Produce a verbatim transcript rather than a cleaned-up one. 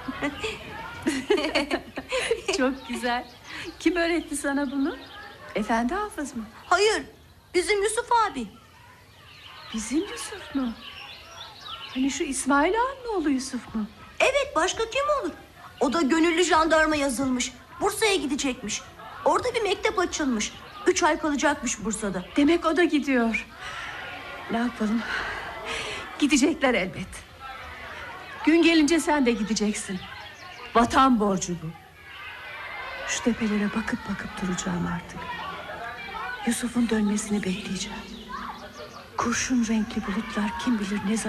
Çok güzel. Kim öğretti sana bunu? Efendi Hafız mı? Hayır, bizim Yusuf abi. Bizim Yusuf mu? Hani şu İsmail Ağa'nın oğlu Yusuf mu? Evet, başka kim olur? O da gönüllü jandarma yazılmış. Bursa'ya gidecekmiş. Orada bir mektep açılmış. Üç ay kalacakmış Bursa'da. Demek o da gidiyor. Ne yapalım? Gidecekler elbet. Gün gelince sen de gideceksin. Vatan borcu bu. Şu tepelere bakıp bakıp duracağım artık. Yusuf'un dönmesini bekleyeceğim. Kurşun renkli bulutlar kim bilir ne zaman